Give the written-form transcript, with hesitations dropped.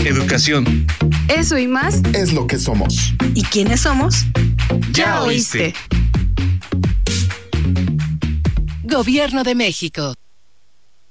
educación. Eso y más es lo que somos. ¿Y quiénes somos? Ya oíste. Gobierno de México.